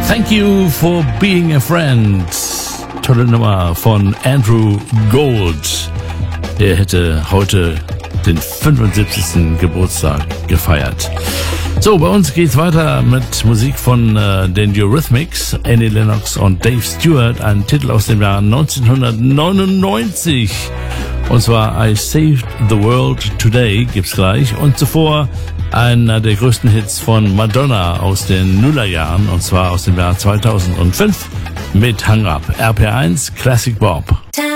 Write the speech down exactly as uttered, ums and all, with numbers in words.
Thank You for Being a Friend. Tolle Nummer von Andrew Gold. Der hätte heute den fünfundsiebzigsten Geburtstag gefeiert. So, bei uns geht's weiter mit Musik von äh, den Eurythmics, Annie Lennox und Dave Stewart, ein Titel aus dem Jahr neunzehnhundertneunundneunzig. Und zwar I Saved the World Today gibt's gleich. Und zuvor einer der größten Hits von Madonna aus den Nullerjahren, und zwar aus dem Jahr zweitausendfünf mit Hang Up. R P eins Classic Bob.